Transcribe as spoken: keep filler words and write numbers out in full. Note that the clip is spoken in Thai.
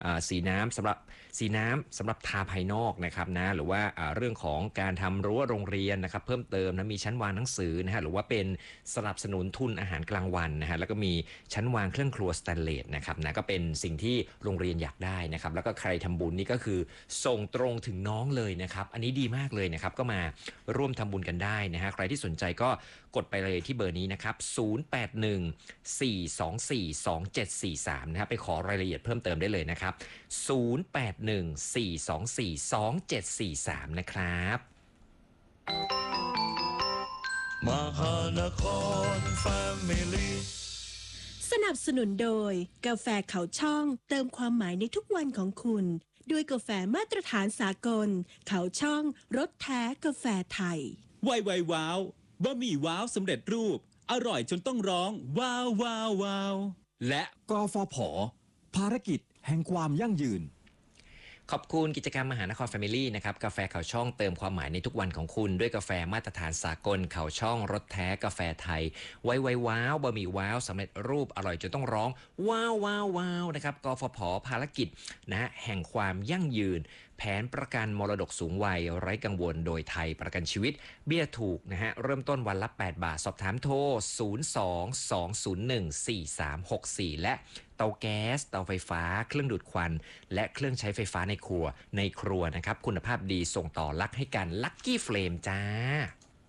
สีน้ำสำหรับสีน้ำสำหรับทาภายนอกนะครับนะหรือว่าเรื่องของการทำรั้วโรงเรียนนะครับเพิ่มเติมนะมีชั้นวางหนังสือนะฮะหรือว่าเป็นสนับสนุนทุนอาหารกลางวันนะฮะแล้วก็มีชั้นวางเครื่องครัวสแตนเลสนะครับนะก็เป็นสิ่งที่โรงเรียนอยากได้นะครับแล้วก็ใครทำบุญนี่ก็คือส่งตรงถึงน้องเลยนะครับอันนี้ดีมากเลยนะครับก็มาร่วมทำบุญกันได้นะฮะใครที่สนใจก็กดไปเลยที่เบอร์นี้นะครับศูนย์ แปด หนึ่ง สี่ สอง สี่ สอง เจ็ด สี่ สามนะครับไปขอรายละเอียดเพิ่มเติมได้เลยนะครับศูนย์ แปด หนึ่ง สี่ สอง สี่ สอง เจ็ด สี่ สามนะครับมหานครแฟมิลี่สนับสนุนโดยกาแฟเขาช่องเติมความหมายในทุกวันของคุณด้วยกาแฟมาตรฐานสากลเขาช่องรสแท้กาแฟไทยไวไวว้าวบะหมี่ว้าวสำเร็จรูปอร่อยจนต้องร้องว้าวว้าวว้าวและกฟผ.ภารกิจแห่งความยั่งยืนขอบคุณกิจกรรมมหานครแฟมิลี่นะครับกาแฟเขาช่องเติมความหมายในทุกวันของคุณด้วยกาแฟมาตรฐานสากลเขาช่องรสแท้กาแฟไทยไวไวว้าวบะหมี่ว้าวสำเร็จรูปอร่อยจนต้องร้องว้าวว้าวว้าวนะครับกฟผ.ภารกิจนะฮะแห่งความยั่งยืนแผนประกันมรดกสูงวัยไร้กังวลโดยไทยประกันชีวิตเบี้ยถูกนะฮะเริ่มต้นวันละแปดบาทสอบถามโทรศูนย์ สอง สอง ศูนย์ หนึ่ง สี่ สาม หก สี่และเตาแก๊สเตาไฟฟ้าเครื่องดูดควันและเครื่องใช้ไฟฟ้าในครัวในครัวนะครับคุณภาพดีส่งต่อลักให้กันลัคกี้เฟลมจ้า